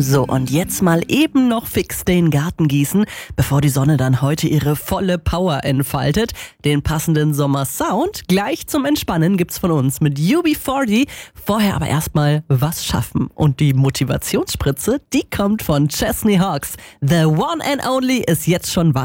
So, und jetzt mal eben noch fix den Garten gießen, bevor die Sonne dann heute ihre volle Power entfaltet. Den passenden Sommersound gleich zum Entspannen gibt's von uns mit UB40. Vorher aber erstmal was schaffen. Und die Motivationsspritze, die kommt von Chesney Hawkes. The One and Only ist jetzt schon wach.